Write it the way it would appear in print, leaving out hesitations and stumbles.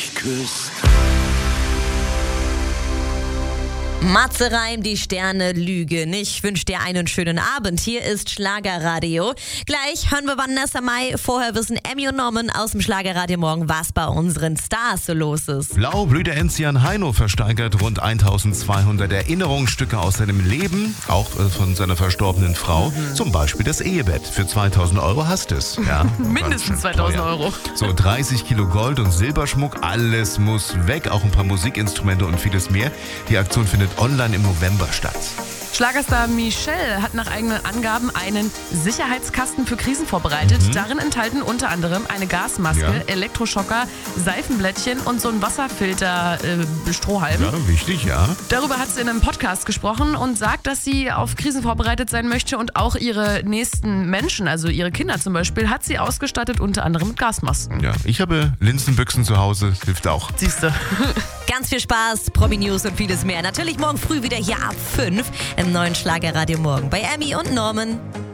mich küsst. Matze Reim, die Sterne lügen. Ich wünsche dir einen schönen Abend. Hier ist Schlagerradio. Gleich hören wir Vanessa Mai. Vorher wissen Emmy und Norman aus dem Schlagerradio morgen, was bei unseren Stars so los ist. Blaublüter Enzian Heino versteigert rund 1200 Erinnerungsstücke aus seinem Leben, auch von seiner verstorbenen Frau. Zum Beispiel das Ehebett. Für 2000 Euro hast es. Ja, Mindestens 2000 Euro. So 30 Kilo Gold und Silberschmuck, alles muss weg. Auch ein paar Musikinstrumente und vieles mehr. Die Aktion findet online im November statt. Schlagerstar Michelle hat nach eigenen Angaben einen Sicherheitskasten für Krisen vorbereitet. Darin enthalten unter anderem eine Gasmaske, Elektroschocker, Seifenblättchen und so ein Wasserfilter-Strohhalm. Ja, wichtig, ja. Darüber hat sie in einem Podcast gesprochen und sagt, dass sie auf Krisen vorbereitet sein möchte und auch ihre nächsten Menschen, also ihre Kinder zum Beispiel, hat sie ausgestattet, unter anderem mit Gasmasken. Ja, ich habe Linsenbüchsen zu Hause, hilft auch. Siehste. Ganz viel Spaß, Promi-News und vieles mehr. Natürlich morgen früh wieder hier ab 5 im neuen Schlagerradio morgen bei Emmy und Norman.